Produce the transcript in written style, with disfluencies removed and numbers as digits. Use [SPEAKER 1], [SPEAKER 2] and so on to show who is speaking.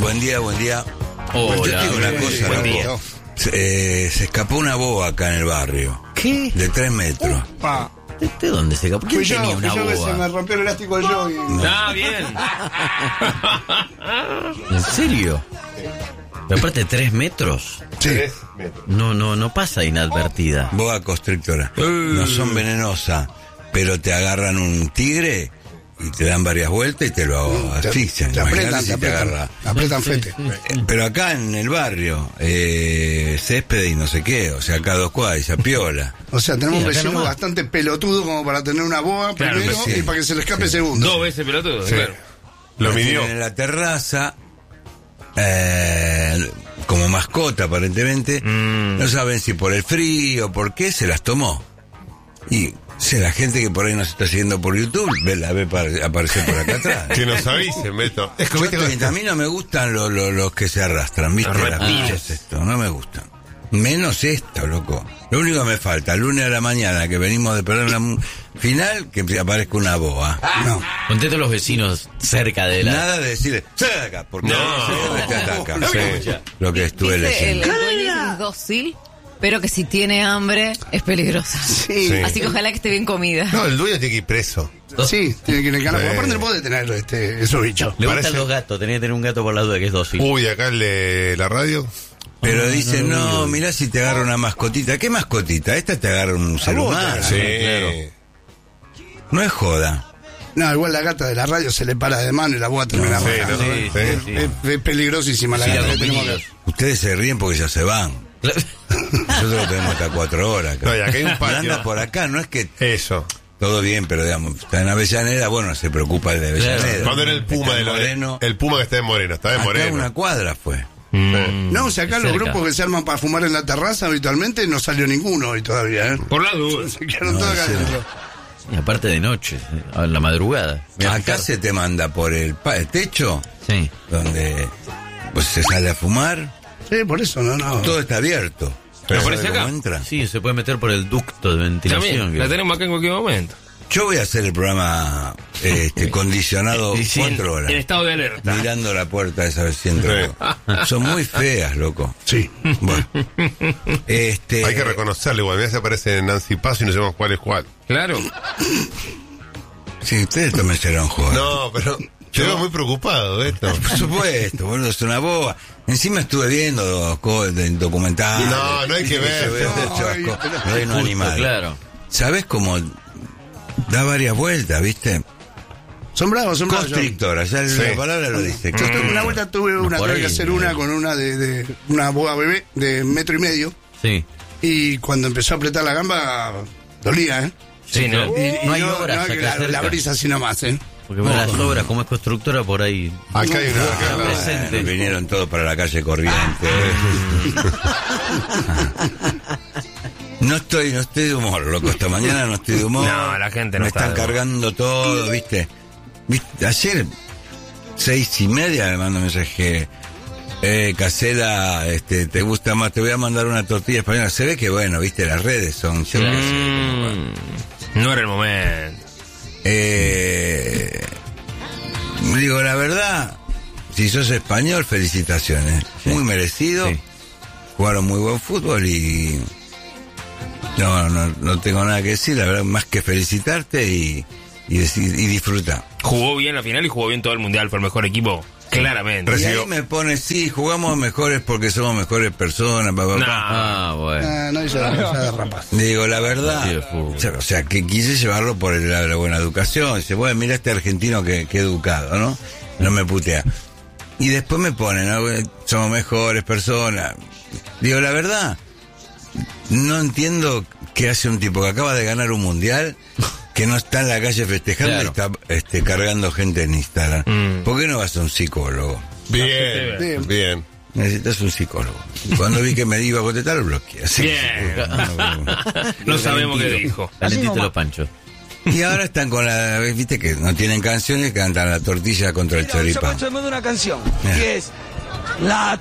[SPEAKER 1] Buen día.
[SPEAKER 2] Hola,
[SPEAKER 1] Yo te digo una cosa,
[SPEAKER 2] buen día.
[SPEAKER 1] loco. Se escapó una boa acá en el barrio.
[SPEAKER 2] ¿Qué?
[SPEAKER 1] De 3 metros.
[SPEAKER 2] ¿De dónde se escapó? ¿Quién tenía una
[SPEAKER 3] que se me
[SPEAKER 2] boa?
[SPEAKER 3] rompió el elástico del jogging.
[SPEAKER 4] Ah, bien.
[SPEAKER 2] ¿En serio? Pero aparte 3 metros.
[SPEAKER 3] Sí.
[SPEAKER 2] No pasa inadvertida.
[SPEAKER 1] Boa constrictora. No son venenosas, pero te agarran un tigre y te dan varias vueltas y te lo asfixian.
[SPEAKER 3] Te
[SPEAKER 1] Imagínate
[SPEAKER 3] apretan,
[SPEAKER 1] si te agarra.
[SPEAKER 3] apretan fete.
[SPEAKER 1] Pero acá en el barrio, césped y no sé qué, o sea, acá a 2 cuadras y se apiola.
[SPEAKER 3] O sea, tenemos
[SPEAKER 2] Sí,
[SPEAKER 3] un
[SPEAKER 2] acá
[SPEAKER 3] vecino
[SPEAKER 2] nomás.
[SPEAKER 3] bastante pelotudo como para tener una boa
[SPEAKER 4] Claro,
[SPEAKER 3] primero
[SPEAKER 1] sí.
[SPEAKER 3] y para que se le escape segundo.
[SPEAKER 4] 2 veces pelotudo, claro.
[SPEAKER 1] Lo
[SPEAKER 5] midió.
[SPEAKER 1] tienen en la terraza, como mascota aparentemente. No saben si por el frío, por qué, se las tomó. Y la gente que por ahí nos está siguiendo por YouTube, la ve aparecer por acá atrás.
[SPEAKER 5] Que nos avisen, Beto. Es que
[SPEAKER 1] A mí no me gustan los que se arrastran, ¿viste?
[SPEAKER 4] Los
[SPEAKER 1] Las
[SPEAKER 4] reptiles.
[SPEAKER 1] bichas, esto, no me gustan. Menos esto, loco. Lo único que me falta, el lunes a la mañana, que venimos de perder la final, que aparezca una boa.
[SPEAKER 3] No.
[SPEAKER 2] Contento a los vecinos cerca de la...
[SPEAKER 1] Nada de decirle, sal de acá, porque
[SPEAKER 4] No.
[SPEAKER 1] te ataca.
[SPEAKER 2] No,
[SPEAKER 1] Sí,
[SPEAKER 2] escucha.
[SPEAKER 1] lo que estuve
[SPEAKER 6] Dice el
[SPEAKER 1] leyendo.
[SPEAKER 6] dueño es dócil, pero que si tiene hambre es peligrosa.
[SPEAKER 3] Sí.
[SPEAKER 5] Sí.
[SPEAKER 6] Así que ojalá que esté bien comida.
[SPEAKER 5] No, el dueño tiene que ir preso.
[SPEAKER 3] Sí, tiene que ir en cana.
[SPEAKER 5] Sí.
[SPEAKER 3] Aparte no puede tener esos bichos.
[SPEAKER 2] Le
[SPEAKER 5] Parece-
[SPEAKER 2] gustan los gatos, tenía que tener un gato por la duda que es dócil.
[SPEAKER 5] Uy, acá la radio.
[SPEAKER 1] Pero dice, no, mirá si te agarra una mascotita. ¿Qué mascotita? Esta te agarra un ser humano.
[SPEAKER 5] Sí.
[SPEAKER 1] No es joda.
[SPEAKER 3] No, igual la gata de la radio se le para de mano y la boa termina
[SPEAKER 5] Sí,
[SPEAKER 3] rajando.
[SPEAKER 5] ¿no?
[SPEAKER 2] Sí,
[SPEAKER 5] Sí.
[SPEAKER 2] sí.
[SPEAKER 3] Es peligrosísima la
[SPEAKER 2] Sí,
[SPEAKER 3] gata
[SPEAKER 2] la
[SPEAKER 3] que tenemos
[SPEAKER 2] dominio.
[SPEAKER 3] acá.
[SPEAKER 1] Ustedes se ríen porque ya se van. Nosotros lo tenemos hasta 4 horas acá.
[SPEAKER 5] No, y acá hay un
[SPEAKER 1] Anda
[SPEAKER 5] patio.
[SPEAKER 1] por acá, no es que
[SPEAKER 5] Eso.
[SPEAKER 1] todo bien, pero digamos, está en Avellaneda, bueno, se preocupa el de Avellaneda.
[SPEAKER 2] Claro.
[SPEAKER 5] Cuando era el Puma
[SPEAKER 1] Está
[SPEAKER 5] de
[SPEAKER 1] en
[SPEAKER 5] los
[SPEAKER 1] Moreno.
[SPEAKER 5] el Puma que está en Moreno, está en
[SPEAKER 1] Acá
[SPEAKER 5] Moreno.
[SPEAKER 1] una cuadra fue.
[SPEAKER 3] No, o sea, acá los
[SPEAKER 2] Cerca.
[SPEAKER 3] grupos que se arman para fumar en la terraza habitualmente no salió ninguno hoy todavía, ¿eh?
[SPEAKER 4] Por la duda.
[SPEAKER 3] Se quedaron
[SPEAKER 1] No,
[SPEAKER 3] todos acá
[SPEAKER 1] sí.
[SPEAKER 3] adentro.
[SPEAKER 2] Y aparte de noche, a la madrugada. Me voy a
[SPEAKER 1] Acá
[SPEAKER 2] fijar.
[SPEAKER 1] se te manda por el techo,
[SPEAKER 2] Sí.
[SPEAKER 1] donde pues se sale a fumar,
[SPEAKER 3] Sí, por eso, no.
[SPEAKER 1] todo está abierto.
[SPEAKER 4] ¿Pero
[SPEAKER 1] ¿Sabe
[SPEAKER 4] aparece
[SPEAKER 1] cómo
[SPEAKER 4] acá?
[SPEAKER 1] entra?
[SPEAKER 2] Sí, se puede meter por el ducto de ventilación.
[SPEAKER 4] También, la tenemos acá en cualquier momento.
[SPEAKER 1] Yo voy a hacer el programa condicionado
[SPEAKER 4] Y sí,
[SPEAKER 1] 4 horas.
[SPEAKER 4] en estado de alerta.
[SPEAKER 1] Mirando la puerta esa vez si entro. Son muy feas, loco.
[SPEAKER 3] Sí.
[SPEAKER 1] Bueno.
[SPEAKER 5] Hay que reconocerlo igual. Mirá si aparece Nancy Paso y no sabemos cuál es cuál.
[SPEAKER 4] Claro.
[SPEAKER 1] Sí, ustedes también serán joder.
[SPEAKER 5] No, pero te veo muy preocupado, Beto.
[SPEAKER 1] Por supuesto, boludo, es una boba. Encima estuve viendo documentales.
[SPEAKER 5] No hay que ver.
[SPEAKER 1] Reino animal.
[SPEAKER 2] Claro.
[SPEAKER 1] ¿Sabes cómo da varias vueltas, viste?
[SPEAKER 3] Son bravos.
[SPEAKER 1] Constrictora, ya
[SPEAKER 5] Sí.
[SPEAKER 1] la palabra lo dice.
[SPEAKER 3] Una vuelta tuve una,
[SPEAKER 2] por
[SPEAKER 3] tuve que
[SPEAKER 2] ahí,
[SPEAKER 3] hacer una con una de una boa bebé de 1,5 metros
[SPEAKER 2] Sí.
[SPEAKER 3] y cuando empezó a apretar la gamba dolía, ¿eh?
[SPEAKER 4] Sí, ¿no?
[SPEAKER 3] Y
[SPEAKER 2] No hay obras
[SPEAKER 3] no,
[SPEAKER 2] acá
[SPEAKER 3] que la
[SPEAKER 2] cerca.
[SPEAKER 3] brisa así nomás, ¿eh?
[SPEAKER 2] Porque para las obras, como es constructora, por ahí.
[SPEAKER 5] Acá hay una. Acá
[SPEAKER 2] no,
[SPEAKER 5] la-
[SPEAKER 2] presente.
[SPEAKER 1] Vinieron todos para la calle Corriente. No estoy de humor, loco. Esta mañana no estoy de humor.
[SPEAKER 4] No, la gente no
[SPEAKER 1] Me
[SPEAKER 4] está
[SPEAKER 1] están
[SPEAKER 4] de humor.
[SPEAKER 1] cargando todo, ¿viste? Ayer, 6:30, me mandó un mensaje. Casela, ¿te gusta más? Te voy a mandar una tortilla española. Se ve que, bueno, ¿viste? Las redes son... Yo qué sé cómo va.
[SPEAKER 4] No era el momento.
[SPEAKER 1] Digo, la verdad, si sos español, felicitaciones. Muy merecido.
[SPEAKER 2] Sí.
[SPEAKER 1] Jugaron muy buen fútbol y... No tengo nada que decir, la verdad, más que felicitarte y disfrutar.
[SPEAKER 4] Jugó bien la final y jugó bien todo el mundial. Fue el mejor equipo, claramente.
[SPEAKER 1] Y ahí me pone, sí, jugamos mejores porque somos mejores personas, papá.
[SPEAKER 4] No.
[SPEAKER 2] Ah, bueno.
[SPEAKER 3] No hizo la rapaz.
[SPEAKER 1] Digo, la verdad,
[SPEAKER 2] Sí, de fútbol.
[SPEAKER 1] o sea, que quise llevarlo por el lado de la buena educación. Dice, bueno, mira este argentino que educado, ¿no? No me putea. Y después me pone, ¿no? Somos mejores personas. Digo, la verdad, no entiendo qué hace un tipo que acaba de ganar un mundial, que no está en la calle festejando
[SPEAKER 2] Claro.
[SPEAKER 1] y está cargando gente en Instagram. ¿Por qué no vas a un psicólogo?
[SPEAKER 5] Bien.
[SPEAKER 1] Necesitas un psicólogo. Y cuando vi que me iba a contestar, lo bloqueé. Así que,
[SPEAKER 4] Bien.
[SPEAKER 1] no.
[SPEAKER 4] No sabemos qué dijo.
[SPEAKER 2] Calentito los panchos.
[SPEAKER 1] Y ahora están con la... Viste que no tienen canciones, cantan la tortilla contra el choripán.
[SPEAKER 7] Escuchemos una canción que es la